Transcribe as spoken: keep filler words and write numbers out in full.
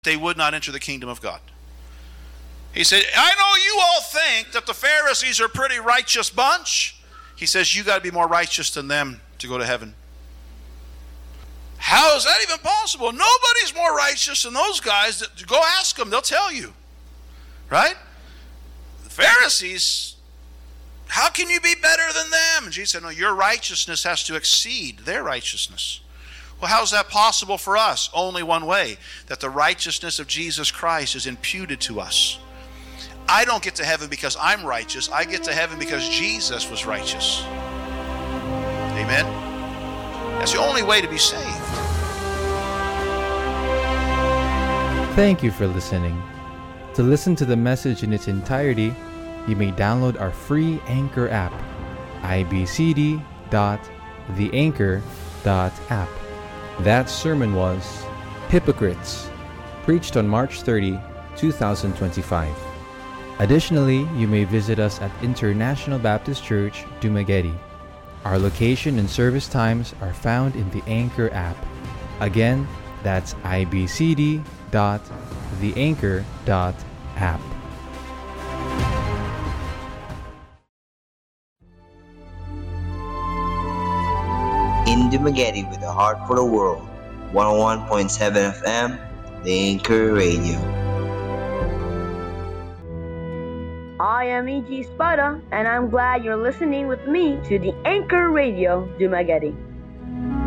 they would not enter the kingdom of God. He said, I know you all think that the Pharisees are a pretty righteous bunch. He says, you got to be more righteous than them to go to heaven. How is that even possible? Nobody's more righteous than those guys. Go ask them, they'll tell you. Right? The Pharisees, how can you be better than them? And Jesus said, no, your righteousness has to exceed their righteousness. Well, how is that possible for us? Only one way, that the righteousness of Jesus Christ is imputed to us. I don't get to heaven because I'm righteous. I get to heaven because Jesus was righteous. Amen? That's the only way to be saved. Thank you for listening. To listen to the message in its entirety, you may download our free Anchor app, i b c d dot the anchor dot app. That sermon was Hypocrites, preached on March thirtieth, twenty twenty-five. Additionally, you may visit us at International Baptist Church, Dumaguete. Our location and service times are found in the Anchor app. Again, that's i b c d dot the anchor dot app. In Dumaguete with a heart for the world, one oh one point seven F M, The Anchor Radio. I am E G Spada, and I'm glad you're listening with me to the Anchor Radio Dumaguete.